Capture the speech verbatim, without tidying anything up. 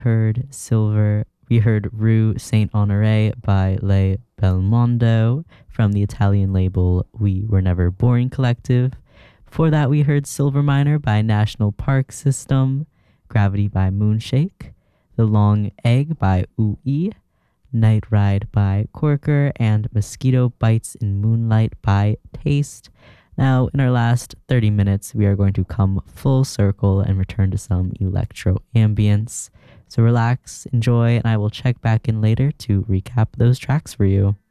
heard Silver. We heard Rue Saint Honore by Le Belmondo from the Italian label We Were Never Boring Collective. Before that, we heard Silver Miner by National Park System, Gravity by Moonshake, The Long Egg by Oo E, Night Ride by Corker, and Mosquito Bites in Moonlight by Taste. Now, in our last thirty minutes, we are going to come full circle and return to some electro ambience. So relax, enjoy, and I will check back in later to recap those tracks for you.